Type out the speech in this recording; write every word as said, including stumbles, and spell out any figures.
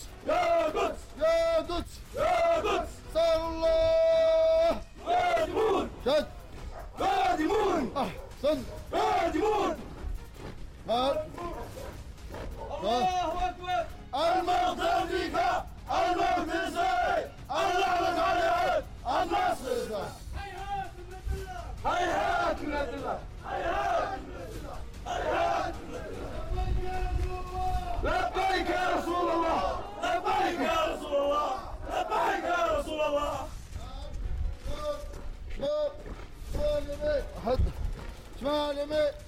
قدس يا قدس يا قدس يا قدس صار الله قادمون شد قادمون أحسن قادمون هات الله أكبر الموت أمريكا الموت لإسرائيل اللعنة عليهم النصر هيهات من الله هيهات من الله هيهات من الله لبيك يا رسول الله لبيك يا رسول الله لبيك يا رسول الله شمال شمال يمين أحد شمال يمين